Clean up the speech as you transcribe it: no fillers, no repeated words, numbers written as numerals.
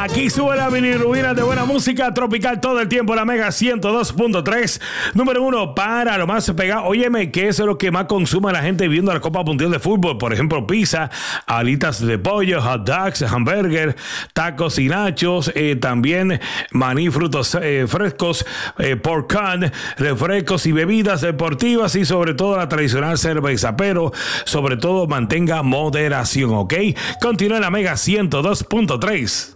Aquí sube la bilirrubina de buena música tropical todo el tiempo, la Mega 102.3, número 1 para lo más pegado. Óyeme, ¿qué es lo que más consume la gente viendo la Copa Mundial de Fútbol? Por ejemplo, pizza, alitas de pollo, hot dogs, hamburger, tacos y nachos, también maní, frutos frescos, pork con, refrescos y bebidas deportivas y sobre todo la tradicional cerveza, pero sobre todo mantenga moderación, ¿ok? Continúa en la Mega 102.3.